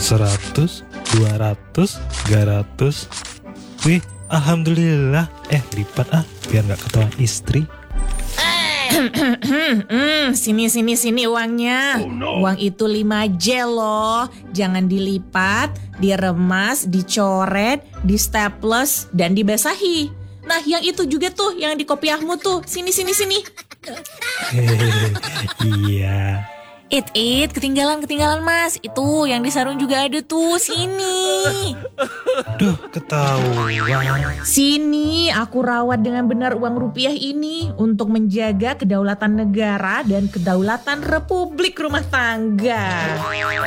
100, 200, 300. Wih, alhamdulillah. Lipat biar gak ketahuan istri. Sini uangnya. Uang itu 5J loh. Jangan dilipat, diremas, dicoret, di staples, dan dibasahi. Nah, yang itu juga tuh, yang di kopiahmu tuh. Sini. Iya. Ketinggalan mas. Itu yang di sarung juga ada tuh, sini. Duh, ketahuan. Sini, aku rawat dengan benar uang rupiah ini untuk menjaga kedaulatan negara dan kedaulatan Republik Rumah Tangga.